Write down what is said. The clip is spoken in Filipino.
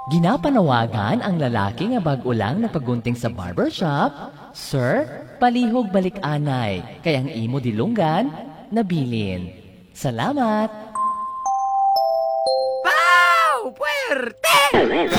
Ginapanawagan ang lalaki nga bag-o lang napagunting sa barbershop. Sir, palihog balik anay, kayang imo dilunggan, nabilin. Salamat! Wow! Puwerte!